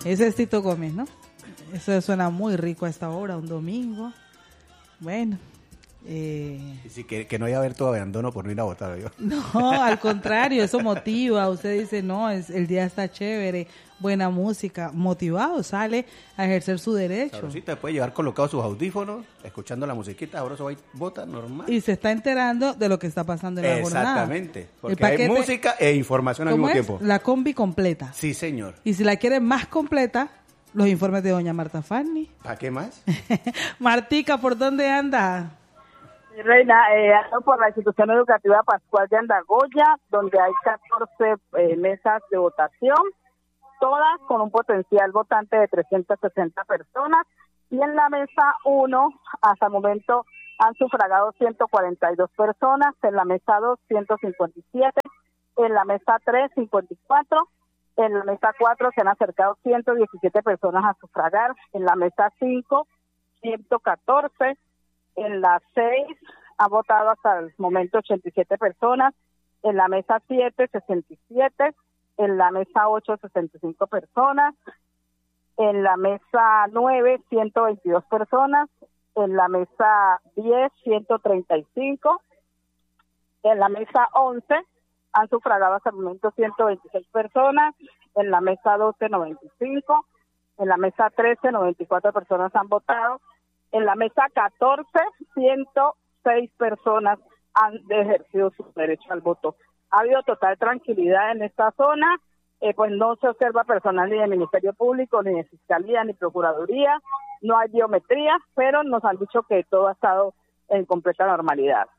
Ese es Tito Gómez, ¿no? Eso suena muy rico a esta hora, un domingo. Bueno. Sí, que no haya haber todo abandono por no ir a votar, yo. No, al contrario, eso motiva. Usted dice, no, el día está chévere, buena música, motivado, sale a ejercer su derecho. Sabrosita, puede llevar colocados sus audífonos, escuchando la musiquita, ahora eso vota normal. Y se está enterando de lo que está pasando en la jornada. Exactamente, porque hay música e información al mismo tiempo. La combi completa. Sí, señor. Y si la quiere más completa, los informes de doña Marta Fanny. ¿Para qué más? Martica, ¿por dónde anda? Reina, ando por la institución educativa Pascual de Andagoya, donde hay 14 mesas de votación, todas con un potencial votante de 360 personas, y en la mesa 1, hasta el momento, han sufragado 142 personas, en la mesa 2, 157, en la mesa 3, 54, en la mesa 4 se han acercado 117 personas a sufragar, en la mesa 5, 114, en la 6 ha votado hasta el momento 87 personas, en la mesa 7, 67, en la mesa 8, 65 personas, en la mesa 9, 122 personas, en la mesa 10, 135, en la mesa 11 han sufragado hasta el momento 126 personas, en la mesa 12, 95, en la mesa 13, 94 personas han votado, en la mesa 14, 106 personas han ejercido su derecho al voto. Ha habido total tranquilidad en esta zona, pues no se observa personal ni del Ministerio Público, ni de Fiscalía, ni Procuraduría, no hay biometría, pero nos han dicho que todo ha estado en completa normalidad.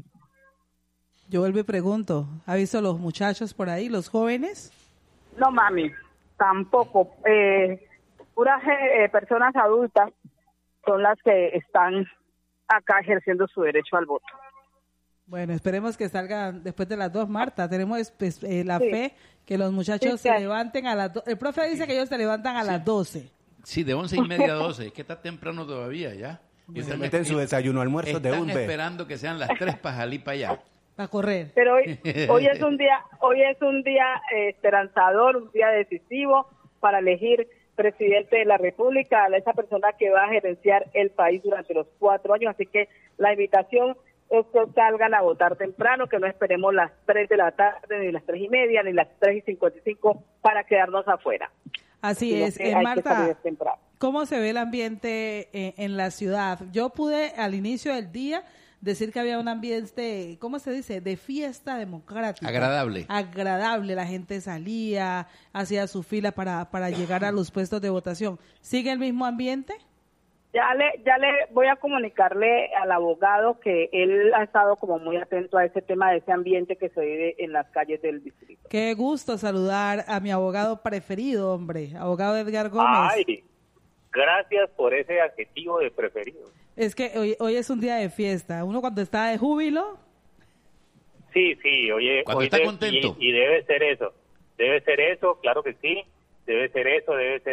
Yo vuelvo y pregunto, ¿ha visto los muchachos por ahí, los jóvenes? No, mami, tampoco. Puras personas adultas son las que están acá ejerciendo su derecho al voto. Bueno, esperemos que salgan después de las 2, Marta. Tenemos la fe que los muchachos se levanten a las 2. El profe dice que ellos se levantan a las 12. Sí, de 11:30 a 12. Es que está temprano todavía ya. Y se meten su desayuno, almuerzo de un Están esperando que sean las 3 para salir para allá. Para correr. Pero hoy es un día esperanzador, un día decisivo para elegir presidente de la República, a esa persona que va a gerenciar el país durante los 4 años. Así que la invitación es que salgan a votar temprano, que no esperemos las 3 de la tarde, ni las 3:30, ni las 3:55 para quedarnos afuera. Así es. Marta, ¿cómo se ve el ambiente en la ciudad? Yo pude al inicio del día decir que había un ambiente, ¿cómo se dice?, de fiesta democrática. Agradable. Agradable, la gente salía, hacía su fila para llegar a los puestos de votación. ¿Sigue el mismo ambiente? Ya le voy a comunicarle al abogado que él ha estado como muy atento a ese tema de ese ambiente que se vive en las calles del distrito. Qué gusto saludar a mi abogado preferido, hombre, abogado Edgar Gómez. Ay, gracias por ese adjetivo de preferido. Es que hoy es un día de fiesta. Uno cuando está de júbilo. Sí, hoy está contento. Y debe ser eso, claro que sí. Debe ser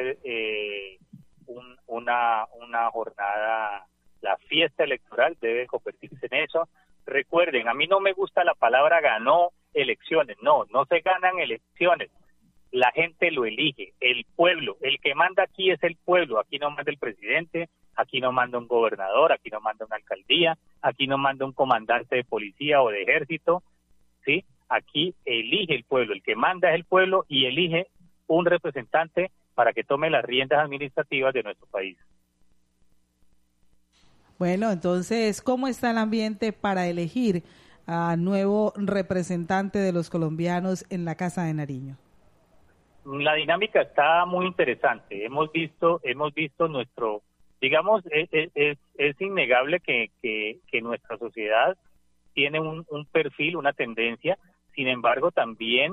una jornada, la fiesta electoral debe convertirse en eso. Recuerden, a mí no me gusta la palabra ganó elecciones. No se ganan elecciones. La gente lo elige, el pueblo, el que manda aquí es el pueblo, aquí no manda el presidente, aquí no manda un gobernador, aquí no manda una alcaldía, aquí no manda un comandante de policía o de ejército, ¿sí? Aquí elige el pueblo, el que manda es el pueblo y elige un representante para que tome las riendas administrativas de nuestro país. Bueno, entonces, ¿cómo está el ambiente para elegir a nuevo representante de los colombianos en la Casa de Nariño? La dinámica está muy interesante. Hemos visto nuestro, digamos, es innegable que nuestra sociedad tiene un perfil, una tendencia. Sin embargo, también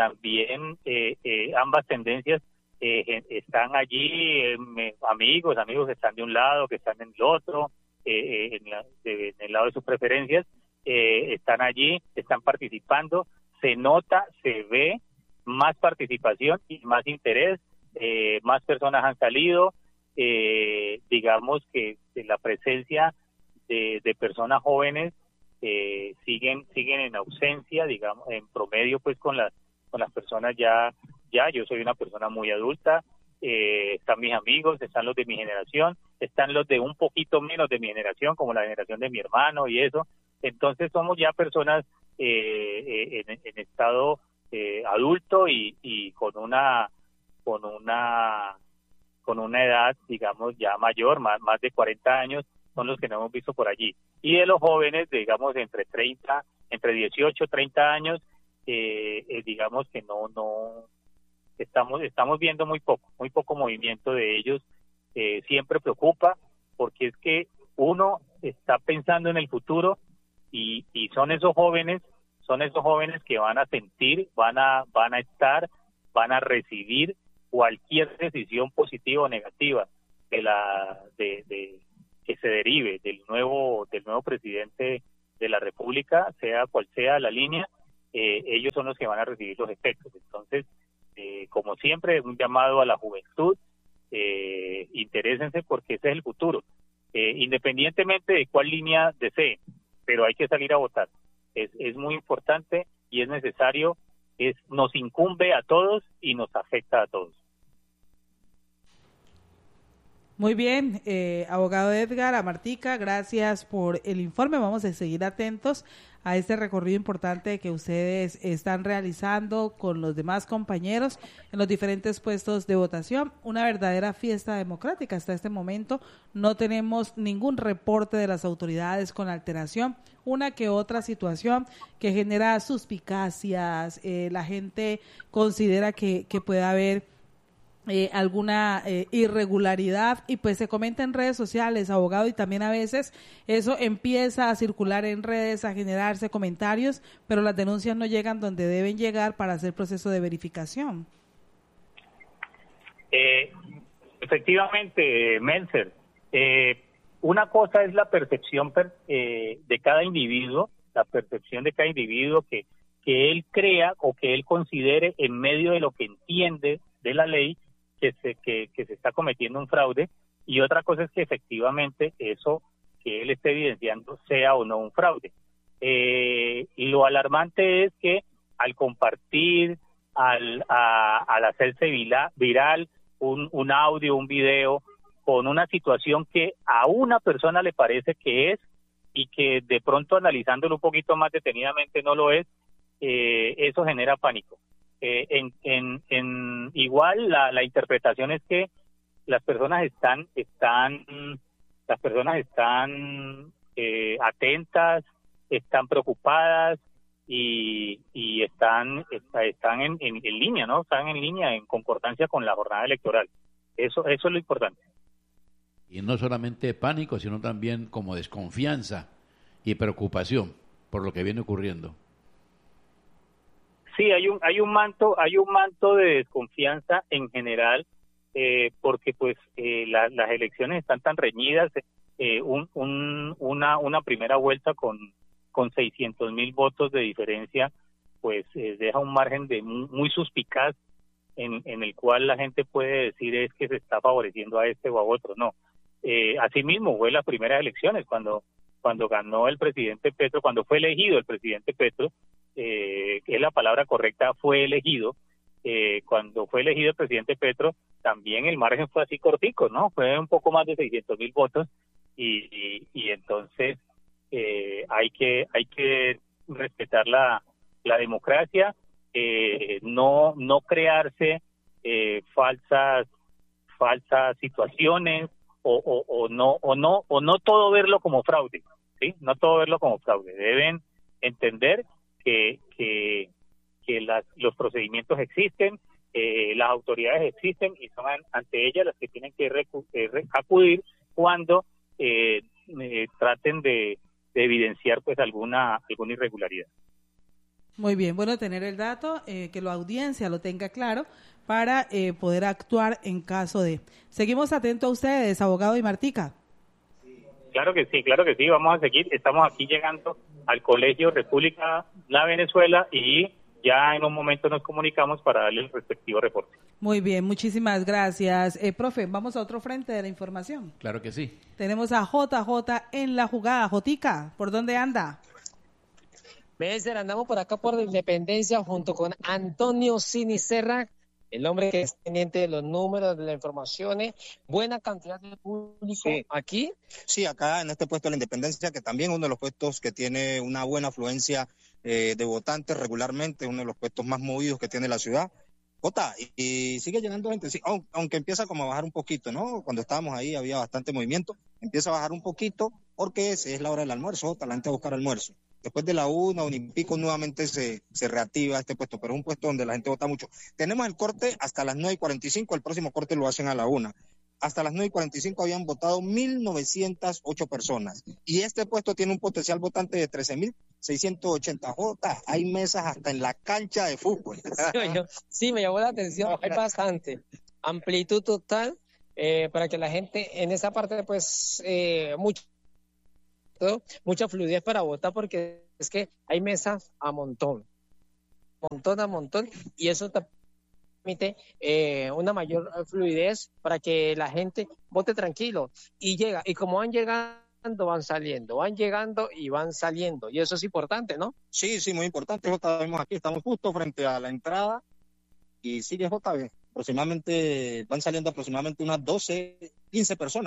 ambas tendencias están allí, amigos que están de un lado, que están en el otro, en el lado de sus preferencias, están allí, están participando. Se nota, se ve más participación y más interés, más personas han salido, digamos que la presencia de personas jóvenes siguen en ausencia, digamos, en promedio pues con las personas ya yo soy una persona muy adulta, están mis amigos, están los de mi generación, están los de un poquito menos de mi generación, como la generación de mi hermano y eso. Entonces somos ya personas en estado adulto y con una edad, digamos, ya mayor, más de 40 años, son los que nos hemos visto por allí. Y de los jóvenes, digamos, entre 18, 30 años, digamos que no estamos viendo muy poco movimiento de ellos. Siempre preocupa, porque es que uno está pensando en el futuro y son esos jóvenes que van a sentir, van a estar, van a recibir cualquier decisión positiva o negativa que se derive del nuevo presidente de la República, sea cual sea la línea. Ellos son los que van a recibir los efectos. Entonces, como siempre, un llamado a la juventud, interésense, porque ese es el futuro, independientemente de cuál línea deseen, pero hay que salir a votar. Es muy importante y es necesario, nos incumbe a todos y nos afecta a todos. Muy bien, abogado Edgar, a Martica, gracias por el informe. Vamos a seguir atentos a este recorrido importante que ustedes están realizando con los demás compañeros en los diferentes puestos de votación. Una verdadera fiesta democrática hasta este momento. No tenemos ningún reporte de las autoridades con alteración. Una que otra situación que genera suspicacias. La gente considera que puede haber alguna irregularidad, y pues se comenta en redes sociales, abogado, y también a veces eso empieza a circular en redes, a generarse comentarios, pero las denuncias no llegan donde deben llegar para hacer proceso de verificación. Efectivamente, Melzer, una cosa es la percepción de cada individuo, que él crea o que él considere en medio de lo que entiende de la ley que se está cometiendo un fraude, y otra cosa es que efectivamente eso que él esté evidenciando sea o no un fraude. Y lo alarmante es que al compartir, al hacerse viral un audio, un video con una situación que a una persona le parece que es, y que de pronto, analizándolo un poquito más detenidamente, no lo es, eso genera pánico. Igual la interpretación es que las personas están atentas, están preocupadas y están en línea, ¿no? Están en línea, en concordancia con la jornada electoral. Eso es lo importante. Y no solamente pánico, sino también como desconfianza y preocupación por lo que viene ocurriendo. Sí, hay un manto de desconfianza en general, porque pues las elecciones están tan reñidas. Una primera vuelta con 600,000 votos de diferencia, pues deja un margen de muy suspicaz en el cual la gente puede decir es que se está favoreciendo a este o a otro. No, asimismo fue las primeras elecciones cuando ganó el presidente Petro, cuando fue elegido el presidente Petro. Que es la palabra correcta, fue elegido. Cuando fue elegido el presidente Petro, también el margen fue así cortico, ¿no? Fue un poco más de 600,000 votos, y entonces hay que respetar la democracia, no crearse falsas situaciones, o no todo verlo como fraude, ¿sí? No todo verlo como fraude. Deben entender que los procedimientos existen, las autoridades existen, y son ante ellas las que tienen que acudir cuando traten de evidenciar pues alguna irregularidad. Muy bien, bueno tener el dato, que la audiencia lo tenga claro para poder actuar en caso de. Seguimos atentos a ustedes, abogado y Martica. Claro que sí, vamos a seguir. Estamos aquí llegando al Colegio República La Venezuela, y ya en un momento nos comunicamos para darle el respectivo reporte. Muy bien, muchísimas gracias. Profe, vamos a otro frente de la información. Claro que sí. Tenemos a JJ en la jugada. Jotica, ¿por dónde anda? Andamos por acá por la Independencia junto con Antonio Sinicerra, el hombre que es pendiente de los números, de las informaciones, buena cantidad de público aquí. Sí, acá en este puesto de la Independencia, que también es uno de los puestos que tiene una buena afluencia de votantes regularmente, uno de los puestos más movidos que tiene la ciudad. Vota, y sigue llegando gente, sí, aunque empieza como a bajar un poquito, ¿no? Cuando estábamos ahí había bastante movimiento, empieza a bajar un poquito porque es la hora del almuerzo, Jota, la gente va a buscar almuerzo. Después de la 1 y pico nuevamente se reactiva este puesto, pero es un puesto donde la gente vota mucho. Tenemos el corte hasta las 9:45, el próximo corte lo hacen a la 1. Hasta las 9:45 habían votado 1.908 personas. Y este puesto tiene un potencial votante de 13.680. Jota, hay mesas hasta en la cancha de fútbol. Sí, me llamó la atención, hay bastante. Amplitud total para que la gente en esa parte, pues, mucha fluidez para votar, porque es que hay mesas a montón, y eso te permite una mayor fluidez para que la gente vote tranquilo y llega, y como van llegando, van llegando y van saliendo, y eso es importante, ¿no? Sí, muy importante. Jota, vemos aquí, estamos justo frente a la entrada y sigue Jota, aproximadamente, van saliendo aproximadamente unas 12, 15 personas.